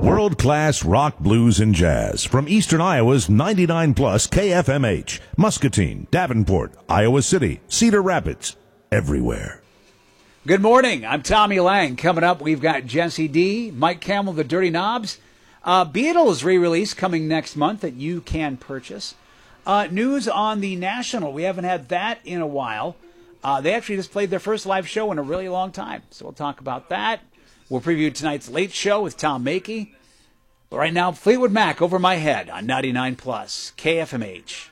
World-class rock, blues, and jazz from Eastern Iowa's 99 plus KFMH, Muscatine, Davenport, Iowa City, Cedar Rapids, everywhere. Good morning. I'm Tommy Lang. Coming up, we've got Jesse D, Mike Campbell, the Dirty Knobs. Beatles re-release coming next month that you can purchase. News on the National. We haven't had that in a while. They actually just played their first live show in a really long time. So we'll talk about that. We'll preview tonight's Late Show with Tom Makey. But right now, Fleetwood Mac over my head on 99 plus KFMH.